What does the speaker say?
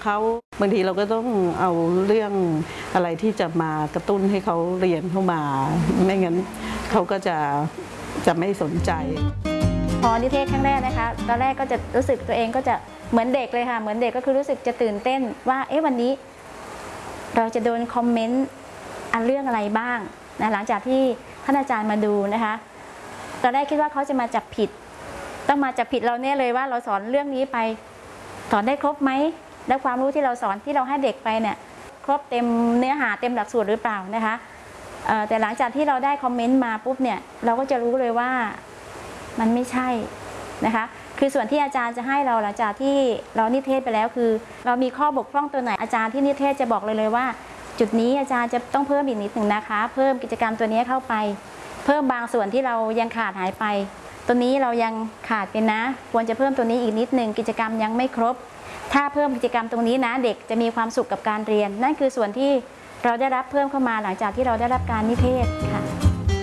เขาบางทีเราก็ต้องเอาเรื่องอะไรที่จะมากระตุ้นให้เขาเรียนเข้ามาไม่งั้นเขาก็จะไม่สนใจพอนิเทศครั้งแรกนะคะตอนแรกก็จะรู้สึกตัวเองก็จะเหมือนเด็กเลยค่ะเหมือนเด็กก็คือรู้สึกจะตื่นเต้นว่าวันนี้เราจะโดนคอมเมนต์เรื่องอะไรบ้างนะหลังจากที่ท่านอาจารย์มาดูนะคะตอนแรกคิดว่าเขาจะมาจับผิดต้องมาจับผิดเราแน่เลยว่าเราสอนเรื่องนี้ไปสอนได้ครบไหมแล้วความรู้ที่เราสอนที่เราให้เด็กไปเนี่ยครบเต็มเนื้อหาเต็มหลักสูตรหรือเปล่านะคะแต่หลังจากที่เราได้คอมเมนต์มาปุ๊บเนี่ยเราก็จะรู้เลยว่ามันไม่ใช่นะคะคือส่วนที่อาจารย์จะให้เราหลังจากที่เรานิเทศไปแล้วคือเรามีข้อบกพร่องตัวไหนอาจารย์ที่นิเทศจะบอกเลยว่าจุดนี้อาจารย์จะต้องเพิ่มอีกนิดหนึ่งนะคะเพิ่มกิจกรรมตัวนี้เข้าไปเพิ่มบางส่วนที่เรายังขาดหายไปตัวนี้เรายังขาดไปนะควรจะเพิ่มตัวนี้อีกนิดหนึ่งกิจกรรมยังไม่ครบถ้าเพิ่มกิจกรรมตรงนี้นะเด็กจะมีความสุขกับการเรียนนั่นคือส่วนที่เราได้รับเพิ่มเข้ามาหลังจากที่เราได้รับการนิเทศค่ะ